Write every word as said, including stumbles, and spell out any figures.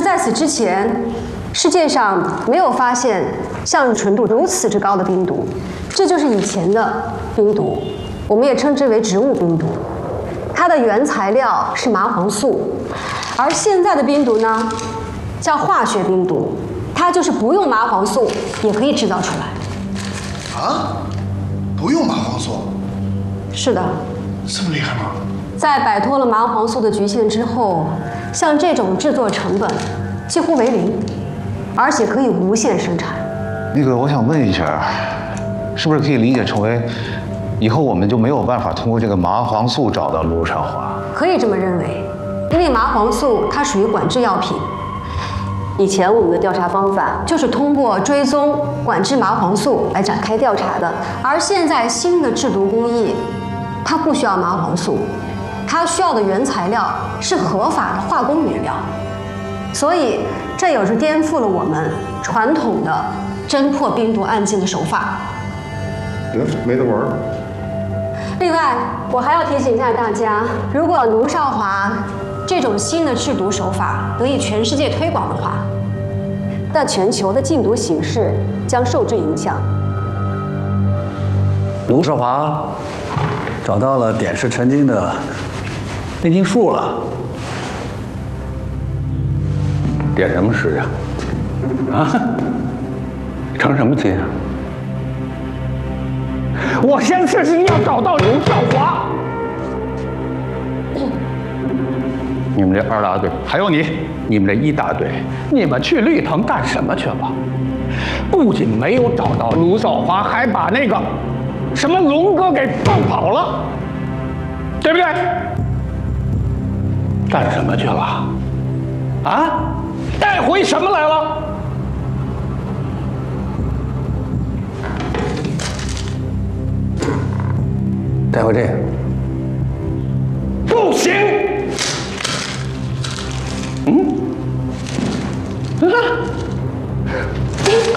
在此之前，世界上没有发现像纯度如此之高的冰毒，这就是以前的冰毒，我们也称之为植物冰毒。它的原材料是麻黄素，而现在的冰毒呢，叫化学冰毒，它就是不用麻黄素也可以制造出来。 啊？不用麻黄素？ 是的。 这么厉害吗？ 在摆脱了麻黄素的局限之后，像这种制作成本几乎为零，而且可以无限生产。 那个，我想问一下，是不是可以理解成为，以后我们就没有办法通过这个麻黄素找到卢少华？ 可以这么认为，因为麻黄素它属于管制药品。以前我们的调查方法就是通过追踪管制麻黄素来展开调查的，而现在新的制毒工艺，它不需要麻黄素，它需要的原材料是合法的化工原料，所以这也是颠覆了我们传统的侦破冰毒案件的手法。 得，没得玩。 另外，我还要提醒一下大家，如果卢少华这种新的制毒手法得以全世界推广的话，那全球的禁毒形势将受之影响。 卢少华找到了点石成金的炼金术了。 点什么石呀？啊？成什么金啊？我现在是要找到卢少华。你们这二大队，还有你，你们这一大队，你们去绿藤干什么去了？不仅没有找到卢少华，还把那个什么龙哥给放跑了，对不对？干什么去了？啊？带回什么来了？ 带回这个。 不行。嗯？啊？